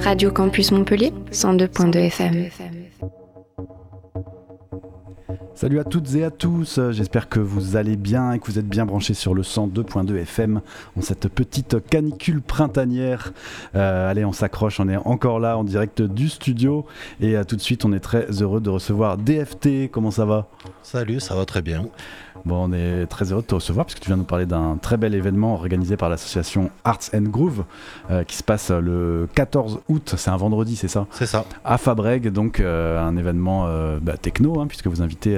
Radio Campus Montpellier, 102.2 FM. Salut à toutes et à tous, j'espère que vous allez bien et que vous êtes bien branchés sur le 102.2 FM en cette petite canicule printanière. Allez, on s'accroche, on est encore là en direct du studio et tout de suite on est très heureux de recevoir DFT. Comment ça va ? Salut, ça va très bien. Bon, on est très heureux de te recevoir parce que tu viens nous parler d'un très bel événement organisé par l'association Arts and Groove qui se passe le 14 août, c'est un vendredi, c'est ça ? C'est ça. À Fabrègues, donc un événement techno puisque vous invitez